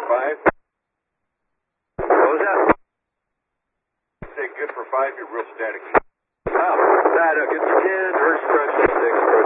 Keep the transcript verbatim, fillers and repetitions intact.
five. What was that? Say good for five, you're real static. Oh, that, uh, good for ten, reverse approach six, approach